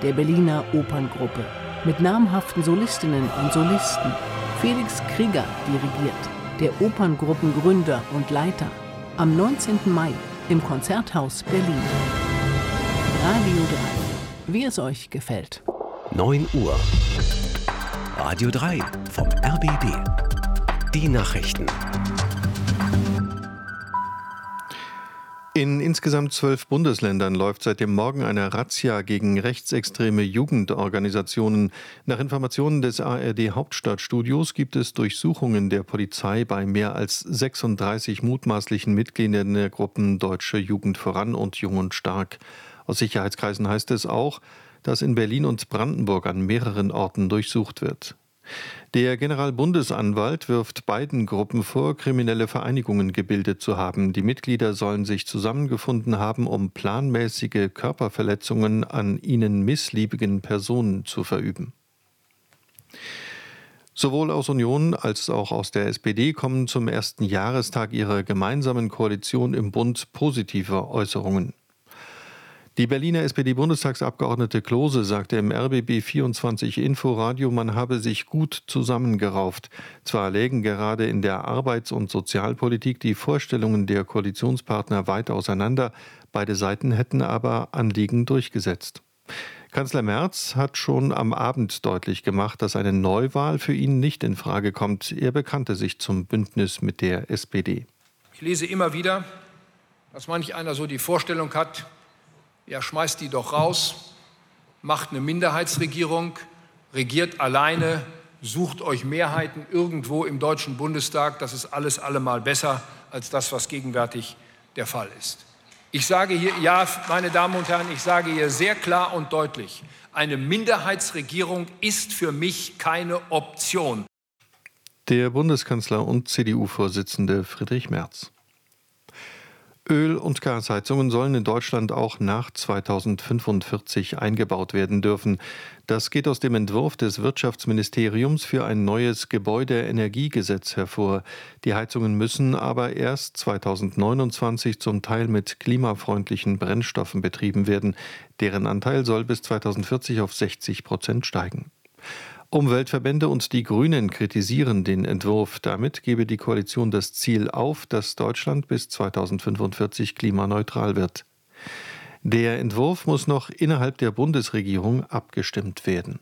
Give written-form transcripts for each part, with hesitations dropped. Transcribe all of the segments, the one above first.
der Berliner Operngruppe. Mit namhaften Solistinnen und Solisten. Felix Krieger dirigiert, der Operngruppengründer und Leiter. Am 19. Mai im Konzerthaus Berlin. Radio 3, wie es euch gefällt. 9 Uhr. Radio 3 vom RBB. Die Nachrichten. In insgesamt 12 Bundesländern läuft seit dem Morgen eine Razzia gegen rechtsextreme Jugendorganisationen. Nach Informationen des ARD-Hauptstadtstudios gibt es Durchsuchungen der Polizei bei mehr als 36 mutmaßlichen Mitgliedern der Gruppen Deutsche Jugend voran und Jung und Stark. Aus Sicherheitskreisen heißt es auch, dass in Berlin und Brandenburg an mehreren Orten durchsucht wird. Der Generalbundesanwalt wirft beiden Gruppen vor, kriminelle Vereinigungen gebildet zu haben. Die Mitglieder sollen sich zusammengefunden haben, um planmäßige Körperverletzungen an ihnen missliebigen Personen zu verüben. Sowohl aus Union als auch aus der SPD kommen zum ersten Jahrestag ihrer gemeinsamen Koalition im Bund positive Äußerungen. Die Berliner SPD-Bundestagsabgeordnete Klose sagte im RBB 24 Inforadio, man habe sich gut zusammengerauft. Zwar lägen gerade in der Arbeits- und Sozialpolitik die Vorstellungen der Koalitionspartner weit auseinander, beide Seiten hätten aber Anliegen durchgesetzt. Kanzler Merz hat schon am Abend deutlich gemacht, dass eine Neuwahl für ihn nicht in Frage kommt. Er bekannte sich zum Bündnis mit der SPD. Ich lese immer wieder, dass manch einer so die Vorstellung hat, ja, schmeißt die doch raus, macht eine Minderheitsregierung, regiert alleine, sucht euch Mehrheiten irgendwo im Deutschen Bundestag. Das ist alles allemal besser als das, was gegenwärtig der Fall ist. Ich sage hier, ja, meine Damen und Herren, ich sage hier sehr klar und deutlich, eine Minderheitsregierung ist für mich keine Option. Der Bundeskanzler und CDU-Vorsitzende Friedrich Merz. Öl- und Gasheizungen sollen in Deutschland auch nach 2045 eingebaut werden dürfen. Das geht aus dem Entwurf des Wirtschaftsministeriums für ein neues Gebäudeenergiegesetz hervor. Die Heizungen müssen aber erst 2029 zum Teil mit klimafreundlichen Brennstoffen betrieben werden. Deren Anteil soll bis 2040 auf 60% steigen. Umweltverbände und die Grünen kritisieren den Entwurf. Damit gebe die Koalition das Ziel auf, dass Deutschland bis 2045 klimaneutral wird. Der Entwurf muss noch innerhalb der Bundesregierung abgestimmt werden.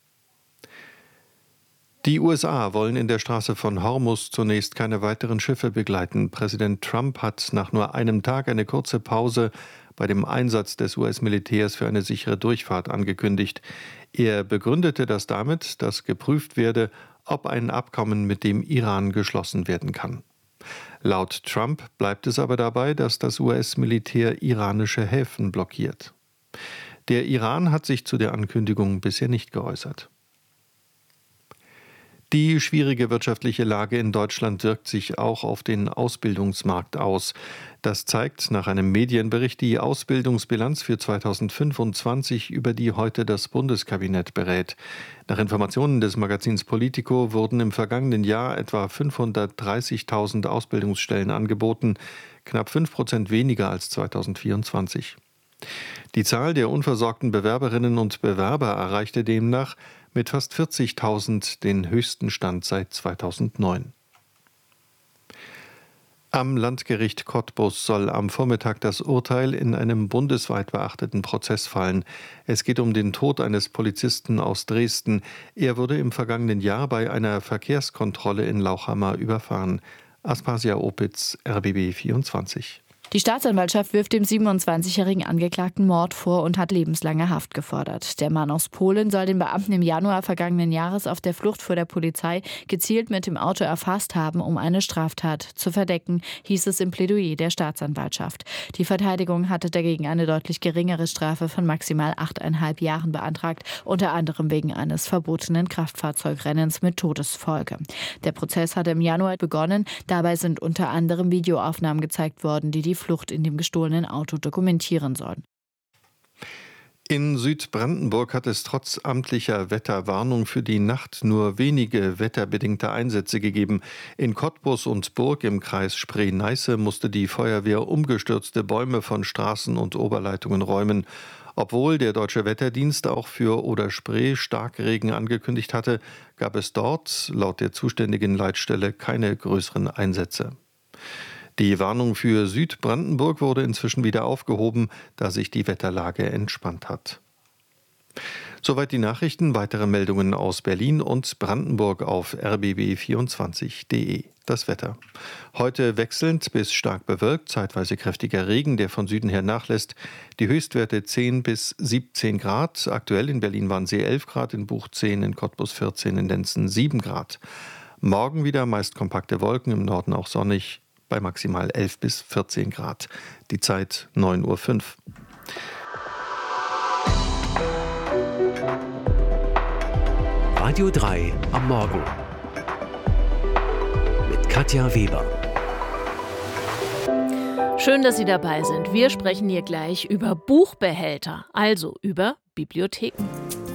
Die USA wollen in der Straße von Hormuz zunächst keine weiteren Schiffe begleiten. Präsident Trump hat nach nur einem Tag eine kurze Pause bei dem Einsatz des US-Militärs für eine sichere Durchfahrt angekündigt. Er begründete das damit, dass geprüft werde, ob ein Abkommen mit dem Iran geschlossen werden kann. Laut Trump bleibt es aber dabei, dass das US-Militär iranische Häfen blockiert. Der Iran hat sich zu der Ankündigung bisher nicht geäußert. Die schwierige wirtschaftliche Lage in Deutschland wirkt sich auch auf den Ausbildungsmarkt aus. Das zeigt nach einem Medienbericht die Ausbildungsbilanz für 2025, über die heute das Bundeskabinett berät. Nach Informationen des Magazins Politico wurden im vergangenen Jahr etwa 530.000 Ausbildungsstellen angeboten, knapp 5% weniger als 2024. Die Zahl der unversorgten Bewerberinnen und Bewerber erreichte demnach mit fast 40.000 den höchsten Stand seit 2009. Am Landgericht Cottbus soll am Vormittag das Urteil in einem bundesweit beachteten Prozess fallen. Es geht um den Tod eines Polizisten aus Dresden. Er wurde im vergangenen Jahr bei einer Verkehrskontrolle in Lauchhammer überfahren. Aspasia Opitz, RBB 24. Die Staatsanwaltschaft wirft dem 27-jährigen Angeklagten Mord vor und hat lebenslange Haft gefordert. Der Mann aus Polen soll den Beamten im Januar vergangenen Jahres auf der Flucht vor der Polizei gezielt mit dem Auto erfasst haben, um eine Straftat zu verdecken, hieß es im Plädoyer der Staatsanwaltschaft. Die Verteidigung hatte dagegen eine deutlich geringere Strafe von maximal 8,5 Jahren beantragt, unter anderem wegen eines verbotenen Kraftfahrzeugrennens mit Todesfolge. Der Prozess hatte im Januar begonnen. Dabei sind unter anderem Videoaufnahmen gezeigt worden, die Flucht in dem gestohlenen Auto dokumentieren sollen. In Südbrandenburg hat es trotz amtlicher Wetterwarnung für die Nacht nur wenige wetterbedingte Einsätze gegeben. In Cottbus und Burg im Kreis Spree-Neiße musste die Feuerwehr umgestürzte Bäume von Straßen und Oberleitungen räumen. Obwohl der Deutsche Wetterdienst auch für Oder-Spree Starkregen angekündigt hatte, gab es dort laut der zuständigen Leitstelle keine größeren Einsätze. Die Warnung für Südbrandenburg wurde inzwischen wieder aufgehoben, da sich die Wetterlage entspannt hat. Soweit die Nachrichten. Weitere Meldungen aus Berlin und Brandenburg auf rbb24.de. Das Wetter. Heute wechselnd bis stark bewölkt, zeitweise kräftiger Regen, der von Süden her nachlässt. Die Höchstwerte 10 bis 17 Grad. Aktuell in Berlin waren sie 11 Grad, in Buch 10, in Cottbus 14, in Lenzen 7 Grad. Morgen wieder meist kompakte Wolken, im Norden auch sonnig, bei maximal 11 bis 14 Grad. Die Zeit 9:05 Uhr. Radio 3 am Morgen mit Katja Weber. Schön, dass Sie dabei sind. Wir sprechen hier gleich über Buchbehälter, also über Bibliotheken.